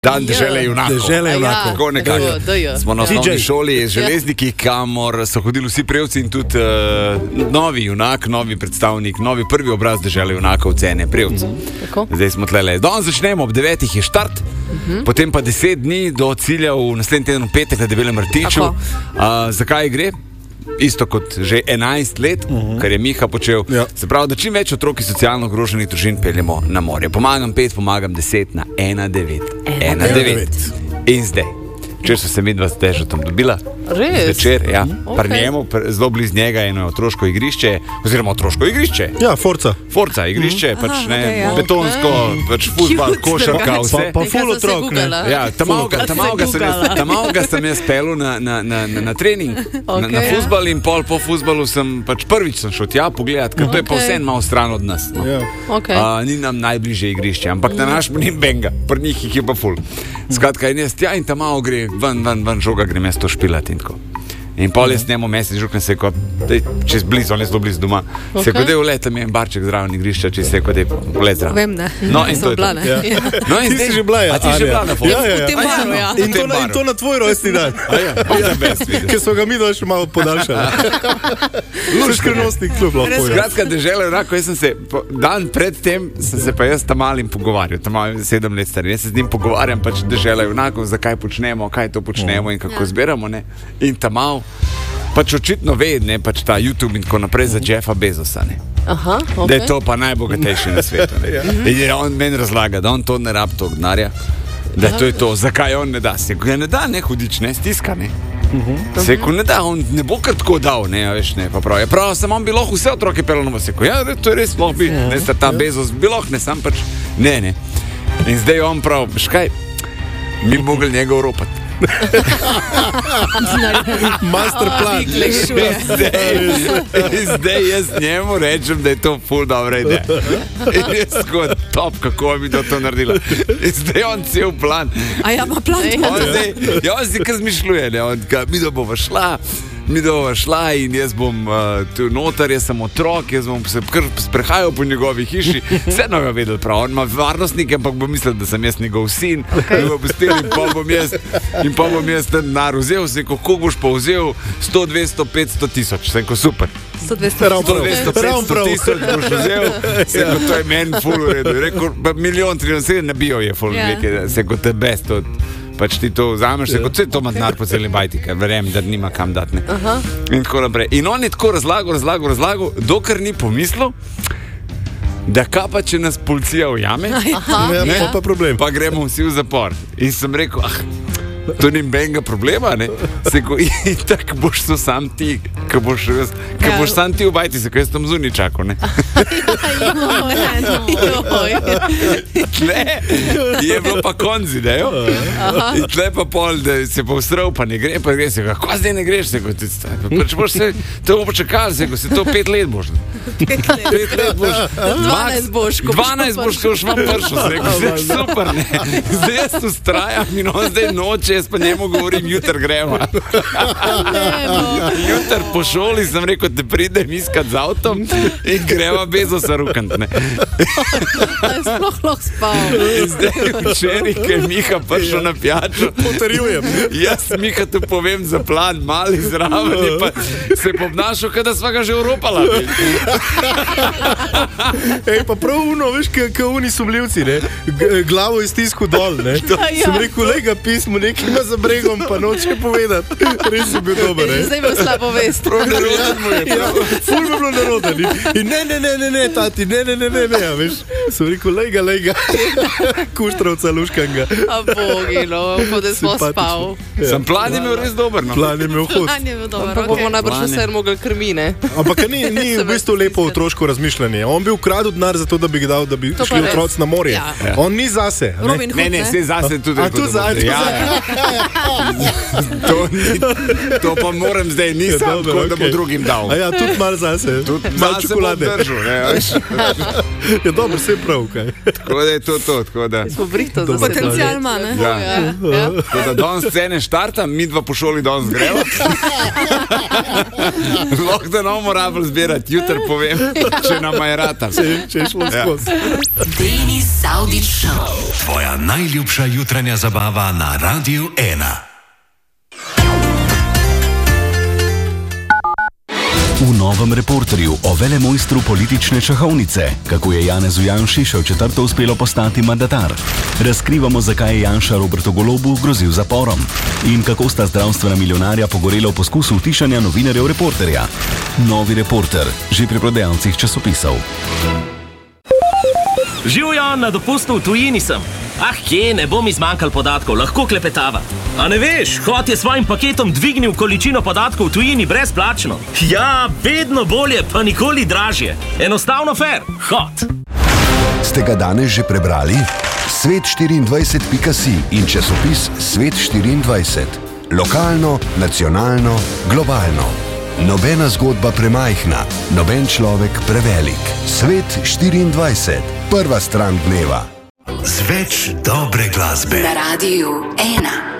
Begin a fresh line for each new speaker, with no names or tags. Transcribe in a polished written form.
Dan dežele junakov. Tako nekako. Smo na osnovni šoli Železniki, kamor so hodili vsi prejevci in tudi novi junak, novi predstavnik, novi prvi obraz dežele junakov, Cene prejevc. Zdaj smo tlele. Danes začnemo, ob 9 je štart, potem pa 10 dni do cilja v naslednji teden v petek na Debelem rtiču. Zakaj gre? Isto kot že 11 let, kar je Miha počel. Se pravi, da čim več otrok iz socialno ogroženih družin peljemo na morje. Pomagam 5, pomagam 10 na 1-9. 1-9. In zdaj, če so se midva s Dežotom dobila, zvečer, pri njemu, zelo blizu njega eno otroško igrišče, oziroma otroško igrišče.
Ja, Forza
igrišče, betonsko, futbal, košarka, vse.
Pa ful otrok, ne?
Ja, tamalga sem jaz pelil na trening, na futbal in po futbalu sem, prvič sem šel tja pogledat, ker to je pa vse malo stran od nas. Ni nam najbližje igrišče, ampak na naš ni benga, pri njih jih je pa ful. Skratka, in jaz tja in tamal gre, ven žoga grem jaz to špilati in tako. In pol jaz njemu mesec žuknem se, čez blizu, on je zelo blizu doma, se kot je uleta mi en barček zraven igrišča, če se kot je ulet zraven.
Vem, ne.
No, in to je to.
Ti si že bila,
A ti že bila na fotu?
V tem baru, ja.
In to na tvoj rojstni dan. Ker so ga mi še malo podaljšali. Skrivnostni klub lahko.
Skratka, dežele junakov, jaz sem se, dan pred tem sem se pa jaz Tamalim pogovarjal, Tamal je 7 let star, jaz se z njim pogovarjam, dežele junakov, zakaj počnemo, kaj to počnemo in kako zbiramo, ne. In Tamal očitno ve, ne, ta YouTube in tako naprej za Jeffa Bezosa, ne. Da je to pa najbogatejši na svetu, ne. In je on meni razlaga, da on to ne rabi tog denarja, da to je to, zakaj on ne da. Seko, ne da, ne, hudič, ne, stiska, ne. Seko, ne da, on ne bo kar tako dal, ne, veš, ne, pa prav. Prav, sem on bi lahko vse otroke pelil na Seko, ja, to je res lahko bi, ne, ta Bezos bi lahko, ne, sam ne. In zdaj on prav, veš kaj, mi bi mogli njega oropati.
Master plan.
Zdaj jaz njemu rečem, da je to ful dobra ideja. In jaz kot top, kako bi to naredila. In zdaj on cel plan.
A ja, ima plan.
On si kar zmišljuje, mi da bova šla in jaz bom tu noter, jaz sem otrok, jaz bom se kar sprehajal po njegovi hiši. Vse ne ga vedel prav, on ima varnostnike, ampak bom mislil, da sem jaz njegov sin. In pa bom jaz ten denar vzel, sem rekel, koliko boš pa vzel? 100, 200, 500 tisoč. Sem rekel, super.
100, 200,
500 tisoč boš vzel. Sem rekel, to je meni ful v redu. Rekel, 1 300 000 nabijo je ful. Sem rekel, te best od... ti to vzameš, kot vse to ima denar po celem bajti, ker verjam, da nima kam dati. In tako naprej. In on je tako razlagal, dokler ni pomislil, da kaj pa, če nas policija ujame,
pa problem.
Pa gremo vsi v zapor. In sem rekel, to ni benga problema, ne? Seko, in tako boš to sam ti, ko boš sam ti v bajti, seko, jaz tam zunaj čakal, ne? Tle je bilo pa konzi, da jo? In tle pa pol, da se pa vsral, pa ne gre, seko, kako zdaj ne greš, seko, to bo počakal, seko, se to 5 let boš. 5 let boš.
12 boš, ko
boš vam pršel, seko, super, ne? Zdaj jaz tu strajam in on zdaj noče, jaz pa njemu govorim, jutr gremo. Jutr po šoli sem rekel, da pridem iskat z avtom in greva Bezosa rukant, ne.
Sploh lahko spal.
In zdaj včeraj, ko je Miha prišel na pijačo,
potrjujem.
Jaz Miha tu povem za plan, mali zraven je pa se obnašal, kada sva ga že uropala.
Pa prav uno, veš, kao oni sumljivci, ne, glavo iz tisku dol, ne. Sem rekel, lega pismo, nekaj ima za bregom, pa noče povedati. Res je bil dober, ne.
Zdaj bo slabo vest.
Prav neroden mu je.
Ful bi bilo neroden. In ne, tati, ne, veš. Sem rekel, lega. Kuštravca luškanga.
A bogi, no, da smo spal.
Sam plan je imel res dober, no.
Plan je imel hud.
Pa bomo najbrž vse mogli krmine.
Ampak ni v bistvu lepo otroško razmišljanje. On bi ukradil denar za to, da bi ga dal, da bi šli otroci na morje. On ni zase.
Robin Hood,
ne, se zase tudi.
A tu zase.
To pa moram zdaj, nisem tako, da bo drugim dal.
A ja, tudi malo zase.
Malo čokolade.
Ja, dobro, vse prav, kaj.
Tako da je to.
Smo brihto za
potencial ima, ne?
Ja. Tako da danes scene štarta, mi dva po šoli danes greva. Lahko da ne bomo rabili zbirati, jutri povem, če nama je rata.
Če je šlo skozi.
Denis Saudić Show. Tvoja najljubša jutranja zabava na Radiu 1.
V novem Reporterju o velemojstru politične šahovnice, kako je Janezu Janši še v četrto uspelo postati mandatar. Razkrivamo, zakaj je Janša Robertu Golobu grozil zaporom in kako sta zdravstvena milijonarja pogorela v poskusu utišanja novinarjev Reporterja. Novi Reporter, že pri prodajalcih časopisov.
Živjo, na dopustu v tujini sem. Kje, ne bom izmanjkal podatkov, lahko klepetava. A ne veš, Hot je svojim paketom dvignil količino podatkov v tujini brezplačno. Ja, vedno bolje, pa nikoli dražje. Enostavno fair, Hot.
Ste ga danes že prebrali? Svet24.si in časopis Svet24. Lokalno, nacionalno, globalno. Nobena zgodba premajhna, noben človek prevelik. Svet24. Prva stran dneva.
Z več dobre glasbe.
Na Radiu 1.